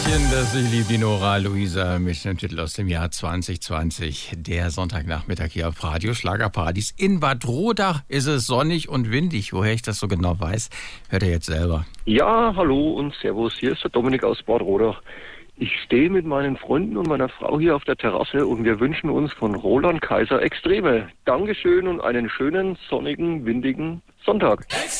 Mädchen, das ich liebe, die Nora Luisa mit dem Titel aus dem Jahr 2020. Der Sonntagnachmittag hier auf Radio Schlagerparadies. In Bad Rodach ist es sonnig und windig. Woher ich das so genau weiß, hört ihr jetzt selber. Ja, hallo und servus. Hier ist der Dominik aus Bad Rodach. Ich stehe mit meinen Freunden und meiner Frau hier auf der Terrasse und wir wünschen uns von Roland Kaiser Extreme. Dankeschön und einen schönen, sonnigen, windigen Sonntag.